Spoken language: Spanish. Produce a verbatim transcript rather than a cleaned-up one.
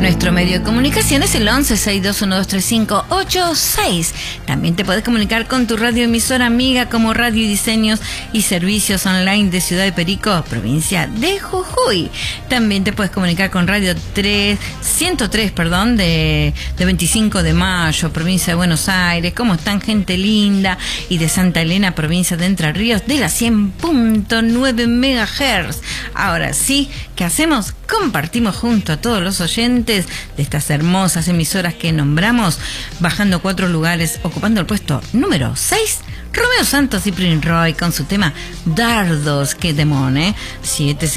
Nuestro medio de comunicación es el once seis dos uno dos tres cinco ocho seis. También te puedes comunicar con tu radioemisora amiga como Radio y Diseños y Servicios Online de Ciudad de Perico, provincia de Jujuy. También te puedes comunicar con Radio tres, ciento tres, perdón, de, de veinticinco de mayo, provincia de Buenos Aires. ¿Cómo están, gente linda? Y de Santa Elena, provincia de Entre Ríos, de la cien punto nueve megahertz. Ahora sí, ¿qué hacemos? Compartimos junto a todos los oyentes de estas hermosas emisoras que nombramos, bajando cuatro lugares, ocupando el puesto número seis, Romeo Santos y Prince Roy con su tema Dardos, que demon, ¿eh? Siete